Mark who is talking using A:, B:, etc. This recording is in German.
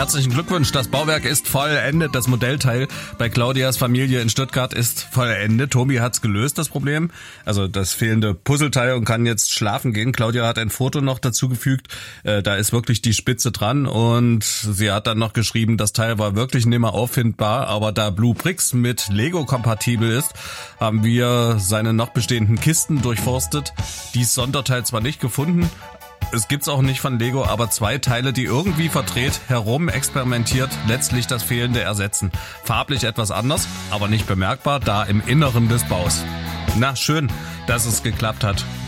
A: Herzlichen Glückwunsch, das Bauwerk ist vollendet. Das Modellteil bei Claudias Familie in Stuttgart ist vollendet. Tobi hat's gelöst, das Problem. Also das fehlende Puzzleteil und kann jetzt schlafen gehen. Claudia hat ein Foto noch dazu gefügt. Da ist wirklich die Spitze dran und sie hat dann noch geschrieben, das Teil war wirklich nimmer auffindbar, aber da Blue Bricks mit Lego kompatibel ist, haben wir seine noch bestehenden Kisten durchforstet. Dies Sonderteil zwar nicht gefunden, es gibt's auch nicht von Lego, aber 2 Teile, die irgendwie verdreht, herum experimentiert, letztlich das Fehlende ersetzen. Farblich etwas anders, aber nicht bemerkbar, da im Inneren des Baus. Na, schön, dass es geklappt hat.